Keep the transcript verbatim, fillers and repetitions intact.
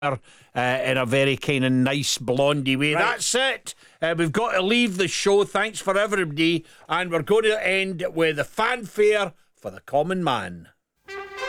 uh, in a very kind of nice blondie way. Right. That's it. Uh, we've got to leave the show. Thanks for everybody. And we're going to end with the fanfare for the common man.